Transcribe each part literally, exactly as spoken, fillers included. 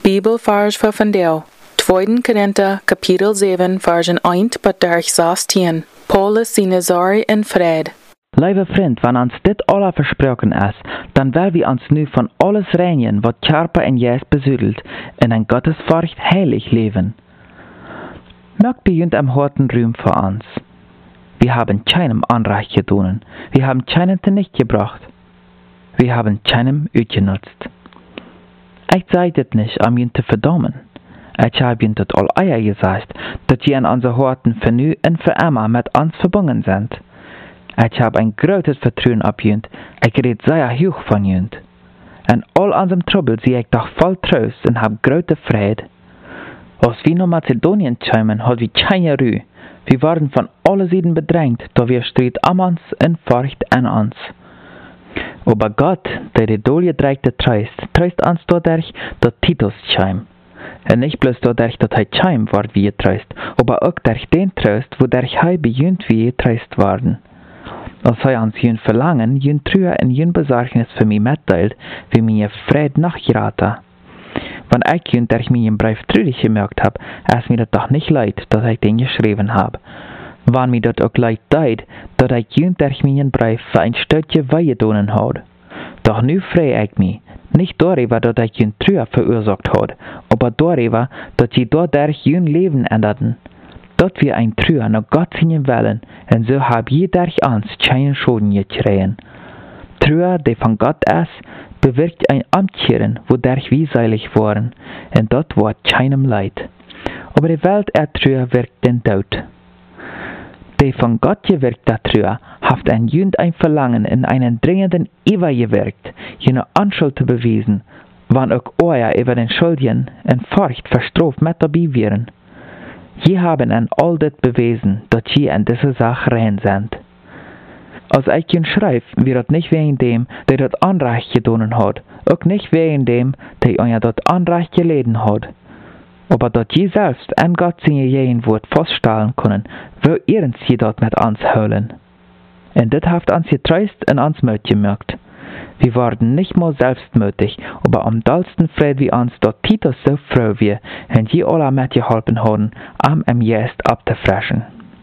Bibelvers voor vandaag. Tweede Korinther, kapitel zeven, versen één tot zestien. Paulus sine sorg en vrede. Lieve vriend, wanneer ons dit alle versproken is, dan wil we ons nu van alles reinigen wat Körper en Geist bezoedelt, in een Gottesfurcht heilig leven. Mögt beginnt am harten Ruhm für uns. Wir haben keinem Anrecht getan. Wir haben keinen nicht gebracht. Wir haben keinem uitgenutzt. Ich sage das nicht, um ihn zu verdammen. Ich habe ihn das all eier gesagt, dass sie in unser Horten für nu und für immer mit uns verbunden sind. Ich habe ein großes Vertrauen auf ihn. Ich rede sehr hoch von ihn. In all unserem Trouble sehe ich doch voll Trost und habe große Freude. Als wir nach Mazedonien kamen, hatten wir keine Ruhe. Wir waren von allen Seiten bedrängt, da wir Streit am uns und Furcht an uns. Aber Gott, der die durchgedrängte Trost, tröst uns dadurch, dass Titus kam. Und nicht bloß dadurch, dass er kam, ward wir getröst, aber auch durch den Trost, wodurch er beginnt wir getröst worden. Als er uns jün Verlangen, jün Trühe und jün Besorgnis für mich mitteilt, wie mir Fried nachgeraten. Wenn ich jün durch meinen Brief trüdig gemerkt hab, ist mir das doch nicht leid, dass ich den geschrieben hab. Wenn mir das auch leid deid, dass ich jün durch meinen Brief für ein Stückchen wehgetan hat. Doch nu freu ich mich, nicht darüber, dass ich jün Trühe verursacht hat, aber darüber, dass sie dadurch jün Leben änderten. Dort wir ein Trühe nach Gott singen wollen, und so hab je durch uns keinen Schaden gekriegt. Trühe, die von Gott ist, bewirkt ein Amtkehren, wodurch wir seilig waren, und dort war keinem Leid. Aber die Welt er Trühe wirkt den Tod. Die von Gott gewirkte Trühe haft ein Jünd ein Verlangen in einen dringenden Iver gewirkt, jene Anschuld zu beweisen, wann auch euer über den Schuldigen in Furcht verstraft mit dabei wären. Je haben an all das bewiesen, dass je an dieser Sache rein sind. Als ich ihn schreibe, wird das nicht wegen dem, der das Anrecht getan hat, auch nicht wegen dem, der euch das Anrecht geleden hat. Aber dass je selbst an Gott seine jeden Wort feststellen können, will ihr sie dort mit uns holen. Und das hat uns getröst und uns Mut gemerkt. Wir waren nicht mal selbstmütig, aber am dollsten Fried wie uns, dass Titus so froh wir, und je alle mitgeholfen haben, am im Geist abzufrischen.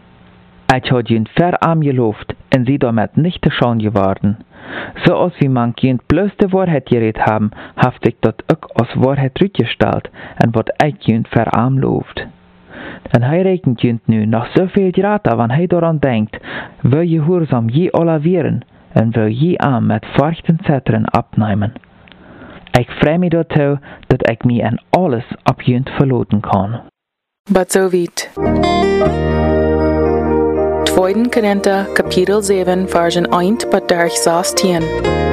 Ich hat ihn verarm gelobt, und sie damit nicht schon geworden. So als wie man kind bloß die Wahrheit geredet haben, haft ich dort auch als Wahrheit rückgestellt, und wat ich ihn verarm lobt. Und er regnet ihn nu noch so viel Grata, wenn er daran denkt, will gehorsam je alle wären, und will je arm mit Furcht und Zittern abnehmen. Ich freue mich dazu, dass ich mich an alles ab ihn verloten kann. But so weit. Tweede Korinther, kapitel zeven, versen één tot zestien.